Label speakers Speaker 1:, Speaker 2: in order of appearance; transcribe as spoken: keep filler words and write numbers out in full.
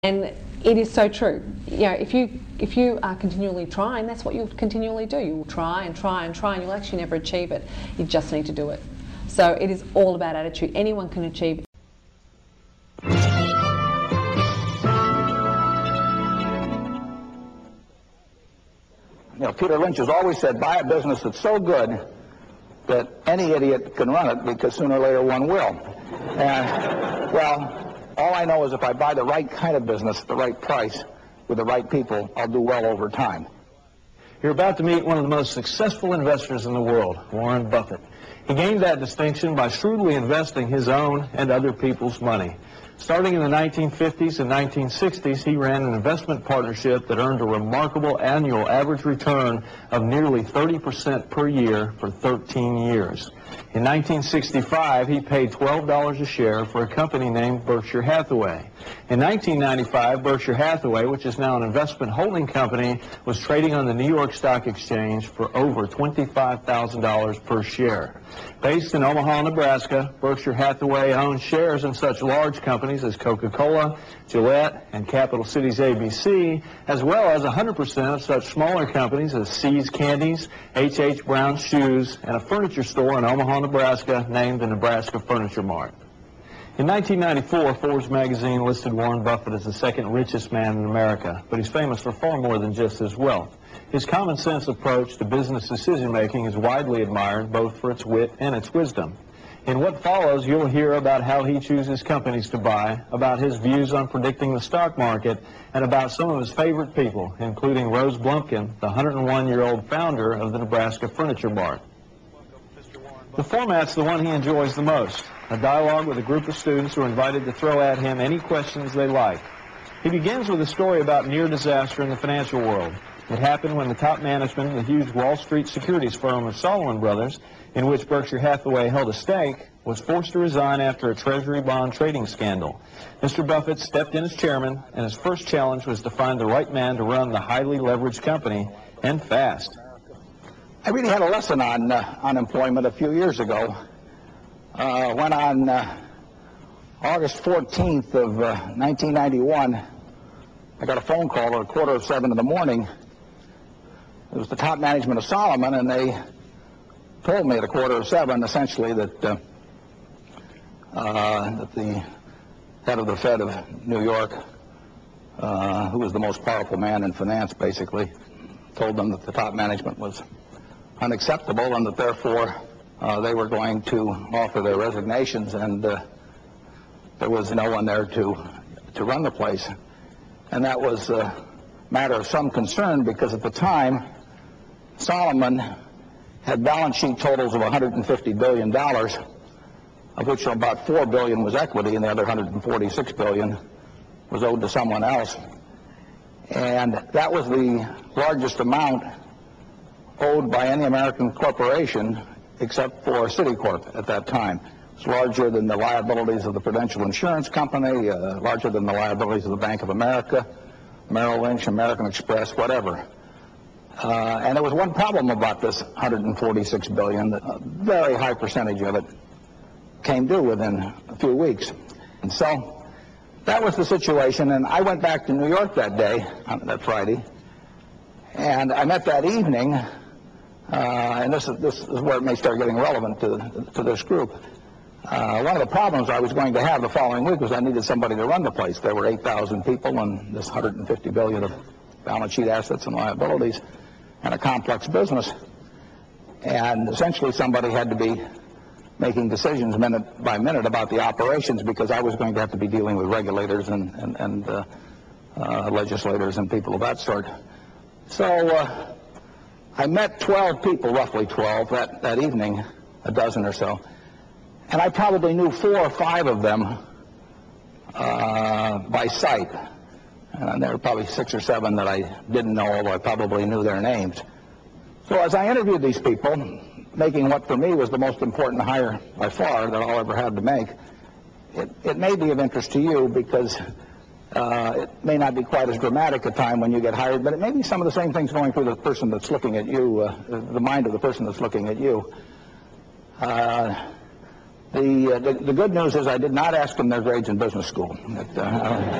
Speaker 1: And it is so true. You know, if you if you are continually trying, that's what you'll continually do. You'll try and try and try, and you'll actually never achieve it. You just need to do it. So it is all about attitude. Anyone can achieve it.
Speaker 2: You know, Peter Lynch has always said, buy a business that's so good that any idiot can run it, because sooner or later one will. And, well, all I know is if I buy the right kind of business at the right price with the right people, I'll do well over time.
Speaker 3: You're about to meet one of the most successful investors in the world, Warren Buffett. He gained that distinction by shrewdly investing his own and other people's money. Starting in the nineteen fifties and nineteen sixties, he ran an investment partnership that earned a remarkable annual average return of nearly thirty percent per year for thirteen years. In nineteen sixty-five, he paid twelve dollars a share for a company named Berkshire Hathaway. In nineteen ninety-five, Berkshire Hathaway, which is now an investment holding company, was trading on the New York Stock Exchange for over twenty-five thousand dollars per share. Based in Omaha, Nebraska, Berkshire Hathaway owns shares in such large companies as Coca-Cola, Gillette, and Capital Cities A B C, as well as one hundred percent of such smaller companies as See's Candies, H H Brown Shoes, and a furniture store in Omaha, Nebraska named the Nebraska Furniture Mart. In nineteen ninety-four, Forbes magazine listed Warren Buffett as the second richest man in America, but he's famous for far more than just his wealth. His common sense approach to business decision-making is widely admired both for its wit and its wisdom. In what follows, you'll hear about how he chooses companies to buy, about his views on predicting the stock market, and about some of his favorite people, including Rose Blumpkin, the one hundred one-year-old founder of the Nebraska Furniture Mart. The format's the one he enjoys the most, a dialogue with a group of students who are invited to throw at him any questions they like. He begins with a story about near disaster in the financial world. It happened when the top management of the huge Wall Street securities firm of Salomon Brothers, in which Berkshire Hathaway held a stake, was forced to resign after a treasury bond trading scandal. Mister Buffett stepped in as chairman, and his first challenge was to find the right man to run the highly leveraged company, and fast.
Speaker 2: I really had a lesson on uh, unemployment a few years ago. Uh, when on uh, August fourteenth of uh, nineteen ninety-one, I got a phone call at a quarter of seven in the morning. It was the top management of Salomon, and they told me at a quarter of seven, essentially, that, uh, uh, that the head of the Fed of New York, uh, who was the most powerful man in finance, basically, told them that the top management was unacceptable and that therefore uh, they were going to offer their resignations, and uh, there was no one there to to run the place. And that was a matter of some concern, because at the time Salomon had balance sheet totals of one hundred fifty billion dollars, of which about four billion dollars was equity and the other one hundred forty-six billion dollars was owed to someone else. And that was the largest amount owed by any American corporation except for Citicorp at that time. It's larger than the liabilities of the Prudential Insurance Company, uh, larger than the liabilities of the Bank of America, Merrill Lynch, American Express, whatever. Uh, and there was one problem about this one hundred forty-six billion dollars, that a very high percentage of it came due within a few weeks. And so that was the situation, and I went back to New York that day, on that Friday, and I met that evening, uh, and this is, this is where it may start getting relevant to, to this group. Uh, one of the problems I was going to have the following week was I needed somebody to run the place. There were eight thousand people and this one hundred fifty billion dollars of balance sheet assets and liabilities, and a complex business. And essentially somebody had to be making decisions minute by minute about the operations, because I was going to have to be dealing with regulators and, and, and uh, uh, legislators and people of that sort. So uh, I met twelve people, roughly twelve, that, that evening, a dozen or so. And I probably knew four or five of them uh, by sight. And there were probably six or seven that I didn't know, although I probably knew their names. So as I interviewed these people, making what for me was the most important hire by far that I'll ever have to make, it, it may be of interest to you, because uh, it may not be quite as dramatic a time when you get hired, but it may be some of the same things going through the person that's looking at you, uh, the mind of the person that's looking at you. Uh, The, uh, the, the good news is I did not ask them their grades in business school. It, uh,